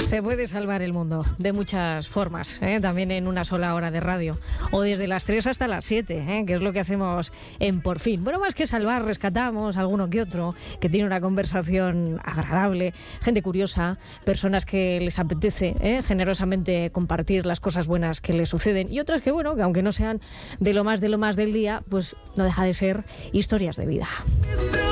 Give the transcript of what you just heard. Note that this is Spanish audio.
Se puede salvar el mundo de muchas formas, también en una sola hora de radio, o desde las 3 hasta las 7, que es lo que hacemos en Por Fin. Bueno, más que salvar, rescatamos alguno que otro que tiene una conversación agradable, gente curiosa, personas que les apetece generosamente compartir las cosas buenas que les suceden, y otras que, bueno, que aunque no sean de lo más del día, pues no deja de ser historias de vida.